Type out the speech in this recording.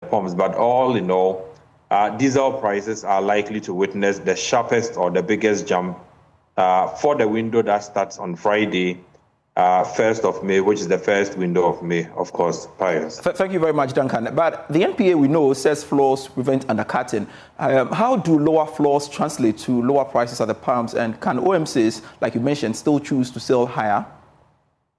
pumps. But all in all, diesel prices are likely to witness the sharpest or the biggest jump for the window that starts on Friday, 1st of May, which is the first window of May, of course, Pius. Thank you very much, Duncan. But the NPA, we know, says floors prevent undercutting. How do lower floors translate to lower prices at the pumps? And can OMCs, like you mentioned, still choose to sell higher?